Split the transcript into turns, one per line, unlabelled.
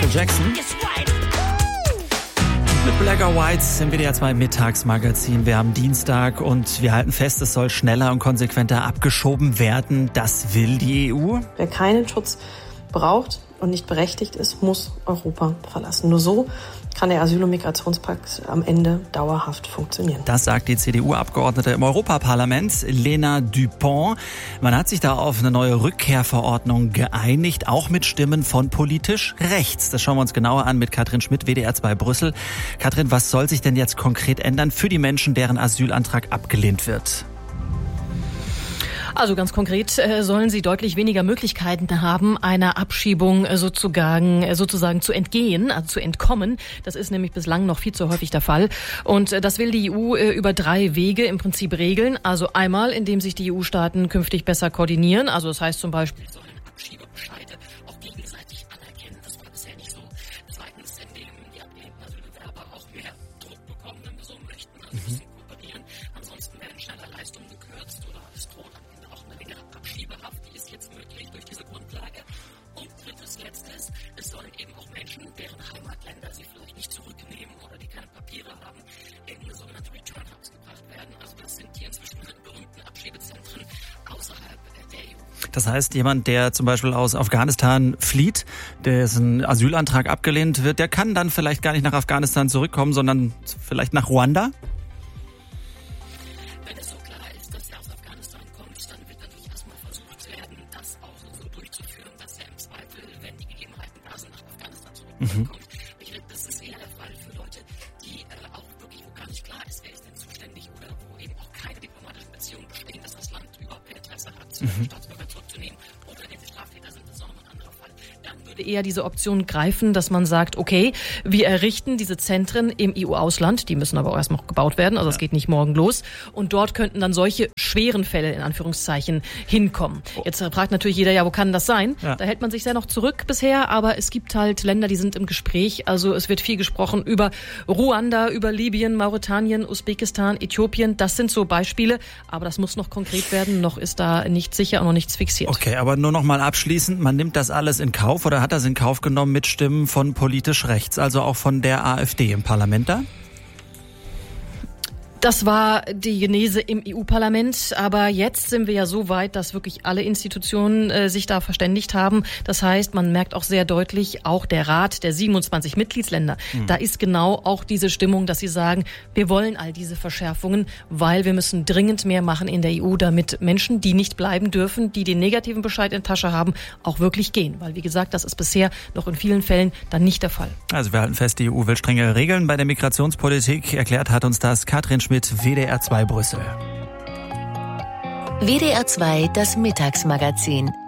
Michael Jackson. Mit Black or White im WDR 2 Mittagsmagazin. Wir haben Dienstag und wir halten fest, es soll schneller und konsequenter abgeschoben werden. Das will die EU.
Wer keinen Schutz braucht und nicht berechtigt ist, muss Europa verlassen. Nur so kann der Asyl- und Migrationspakt am Ende dauerhaft funktionieren.
Das sagt die CDU-Abgeordnete im Europaparlament, Lena Dupont. Man hat sich da auf eine neue Rückkehrverordnung geeinigt, auch mit Stimmen von politisch rechts. Das schauen wir uns genauer an mit Katrin Schmidt, WDR 2 Brüssel. Katrin, was soll sich denn jetzt konkret ändern für die Menschen, deren Asylantrag abgelehnt wird?
Also ganz konkret sollen sie deutlich weniger Möglichkeiten haben, einer Abschiebung sozusagen zu entgehen, also zu entkommen. Das ist nämlich bislang noch viel zu häufig der Fall. Und das will die EU über 3 Wege im Prinzip regeln. Also einmal, indem sich die EU-Staaten künftig besser koordinieren. Also das heißt zum Beispiel, sollen Abschiebebescheide auch gegenseitig anerkennen. Das war bisher nicht so. Zweitens, indem die abgelehnten Asylbewerber auch mehr Druck bekommen, wenn wir so möchten. Also müssen kooperieren. Ansonsten werden schneller Leistungen gekürzt oder es droht auch eine längere Abschiebehaft, die ist jetzt möglich durch diese Grundlage. Und letztes, es sollen eben auch Menschen, deren Heimatländer sie vielleicht nicht zurücknehmen oder die keine Papiere haben, in sogenannte Return Hubs gebracht werden. Also das sind die inzwischen berühmten Abschiebezentren außerhalb der EU.
Das heißt, jemand, der zum Beispiel aus Afghanistan flieht, dessen Asylantrag abgelehnt wird, der kann dann vielleicht gar nicht nach Afghanistan zurückkommen, sondern vielleicht nach Ruanda?
Das ist eher der Fall für Leute, die auch wirklich, wo gar nicht klar ist, wer ist denn zuständig oder wo eben auch keine diplomatischen Beziehungen bestehen, dass das Land überhaupt Interesse hat, Staatsbürger zurückzunehmen oder wenn sie Straftäter sind, das ist auch noch ein anderer Fall. Dann würde eher diese Option greifen, dass man sagt, okay, wir errichten diese Zentren im EU-Ausland, die müssen aber auch erstmal gebaut werden, also es geht nicht morgen los und dort könnten dann solche schweren Fälle in Anführungszeichen hinkommen. Jetzt fragt natürlich jeder, ja, wo kann das sein? Ja. Da hält man sich sehr noch zurück bisher, aber es gibt halt Länder, die sind im Gespräch. Also es wird viel gesprochen über Ruanda, über Libyen, Mauretanien, Usbekistan, Äthiopien. Das sind so Beispiele, aber das muss noch konkret werden. Noch ist da nichts sicher und noch nichts fixiert.
Okay, aber nur noch mal abschließend, man nimmt das alles in Kauf oder hat das in Kauf genommen mit Stimmen von politisch rechts, also auch von der AfD im Parlament da?
Das war die Genese im EU-Parlament, aber jetzt sind wir ja so weit, dass wirklich alle Institutionen sich da verständigt haben. Das heißt, man merkt auch sehr deutlich, auch der Rat der 27 Mitgliedsländer, da ist genau auch diese Stimmung, dass sie sagen, wir wollen all diese Verschärfungen, weil wir müssen dringend mehr machen in der EU, damit Menschen, die nicht bleiben dürfen, die den negativen Bescheid in der Tasche haben, auch wirklich gehen. Weil, wie gesagt, das ist bisher noch in vielen Fällen dann nicht der Fall.
Also wir halten fest, die EU will strengere Regeln bei der Migrationspolitik. Erklärt hat uns das Katrin mit WDR 2 Brüssel.
WDR 2, das Mittagsmagazin.